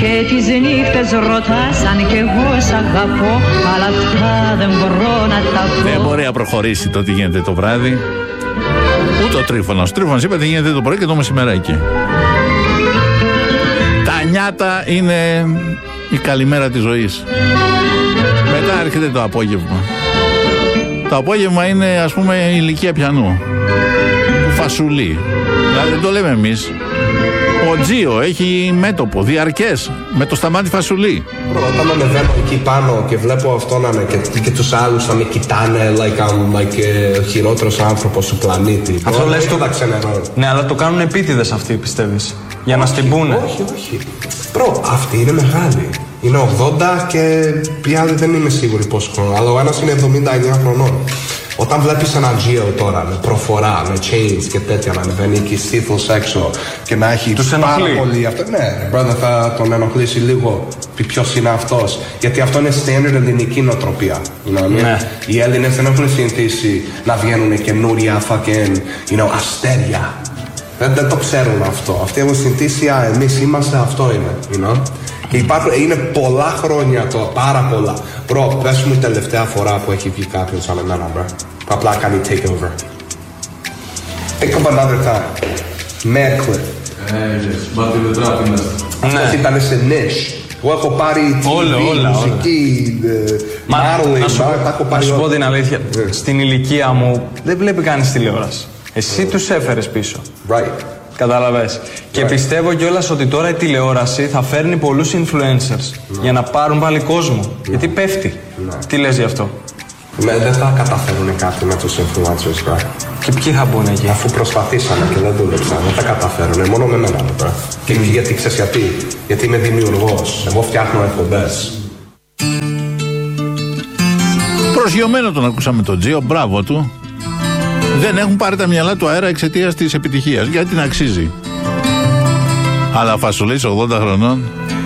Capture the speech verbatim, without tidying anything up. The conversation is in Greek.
Και τις νύχτες ρωτάς αν κι εγώ σ' αγαπώ, αλλά αυτά δεν μπορώ να τα πω. Δεν μπορεί να προχωρήσει το τι γίνεται το βράδυ. Ούτε ο Τρίφωνος. Ο Τρίφωνος είπε τι γίνεται το πρωί και το μεσημεράκι. Τα νιάτα είναι η καλημέρα της ζωής. Μετά έρχεται το απόγευμα. Το απόγευμα είναι, ας πούμε, η ηλικία πιανού. Φασουλή. Δηλαδή δεν το λέμε εμείς. Ο Τζίο έχει μέτωπο, διαρκές, με το Σταμάτη Φασουλή. Όταν ανεβαίνω εκεί πάνω και βλέπω αυτό να είναι και, και τους άλλους να με κοιτάνε like I'm like ο χειρότερος άνθρωπος του πλανήτη. Αυτό λες το... ξενερώ. Ναι, αλλά το κάνουν επίτηδες αυτοί, πιστεύεις, για να στην πούνε. Όχι, όχι. Προ, αυτοί είναι μεγάλοι. Είναι ογδόντα και οι άλλοι δεν είμαι σίγουροι πόσο χρόνο. Αλλά ο ένας είναι εβδομήντα εννιά χρονών. Όταν βλέπεις έναν Τζίο τώρα με προφορά, με chains και τέτοια να ανεβαίνει και στήθος έξω και να έχει τους πάρα ενοχλεί. πολύ αυτό, ναι, brother, θα τον ενοχλήσει λίγο ποιος είναι αυτός. Γιατί αυτό είναι standard ελληνική νοοτροπία. You know, ναι. Οι Έλληνες δεν έχουν συνηθίσει να βγαίνουν καινούρια fucking, you know, αστέρια. Δεν, δεν το ξέρουν αυτό. Αυτοί έχουν συνηθίσει, α, εμείς είμαστε, αυτό είναι. You know? Και υπάρχουν, είναι πολλά χρόνια τώρα, πάρα πολλά. Bro, πες μου η τελευταία φορά που έχει βγει κάποιος σαν εμένα, bro. Που απλά κάνει take over. Think of another time. Mad clip. Μπάτι με τράπη. Αυτός ήταν σε niche. Εγώ έχω πάρει τι βι, μουσική, modeling, τα έχω πάρει. Να σου πω την αλήθεια, στην ηλικία μου δεν βλέπει κανείς τηλεόραση. Εσύ τους έφερες πίσω. Right. Κατάλαβες. Right. Και πιστεύω κιόλας ότι τώρα η τηλεόραση θα φέρνει πολλούς influencers no. για να πάρουν πάλι κόσμο. No. Γιατί πέφτει. No. Τι λες γι' αυτό? Με, δεν θα καταφέρουν κάτι με τους influencers, bro. Και ποιοι θα μπουν εκεί? Αφού προσπαθήσανε και δεν δούλεψαν, δεν τα καταφέρουν. Μόνο με μένα, bro. Και mm. γιατί ξέρεις γιατί? Γιατί είμαι δημιουργός. Εγώ φτιάχνω εκπομπές. Προσγειωμένο τον ακούσαμε τον Τζίο, μπράβο του. Δεν έχουν πάρει τα μυαλά του αέρα εξαιτίας της επιτυχίας. Γιατί την αξίζει. Αλλά Φασουλής ογδόντα χρονών